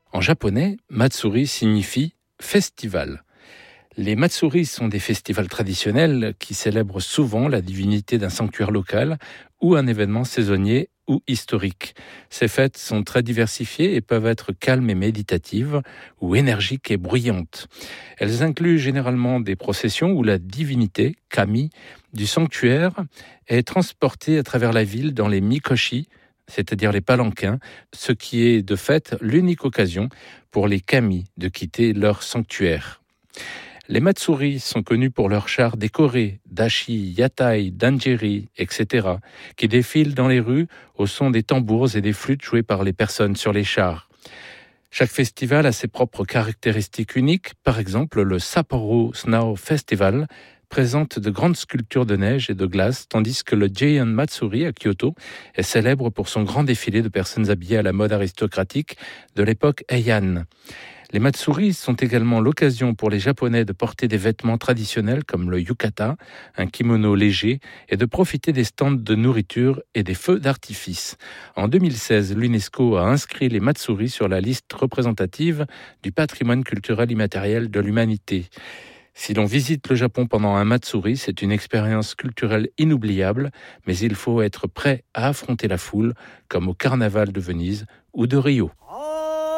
En japonais, matsuri signifie festival. Les matsuri sont des festivals traditionnels qui célèbrent souvent la divinité d'un sanctuaire local ou un événement saisonnier ou historique. Ces fêtes sont très diversifiées et peuvent être calmes et méditatives ou énergiques et bruyantes. Elles incluent généralement des processions où la divinité, kami, du sanctuaire est transportée à travers la ville dans les mikoshi, c'est-à-dire les palanquins, ce qui est de fait l'unique occasion pour les kami de quitter leur sanctuaire. Les matsuri sont connus pour leurs chars décorés, dashi, yatai, danjiri, etc., qui défilent dans les rues au son des tambours et des flûtes jouées par les personnes sur les chars. Chaque festival a ses propres caractéristiques uniques. Par exemple, le Sapporo Snow Festival présente de grandes sculptures de neige et de glace, tandis que le Gion Matsuri à Kyoto est célèbre pour son grand défilé de personnes habillées à la mode aristocratique de l'époque Heian. Les matsuri sont également l'occasion pour les Japonais de porter des vêtements traditionnels comme le yukata, un kimono léger, et de profiter des stands de nourriture et des feux d'artifice. En 2016, l'UNESCO a inscrit les matsuri sur la liste représentative du patrimoine culturel immatériel de l'humanité. Si l'on visite le Japon pendant un matsuri, c'est une expérience culturelle inoubliable, mais il faut être prêt à affronter la foule, comme au carnaval de Venise ou de Rio.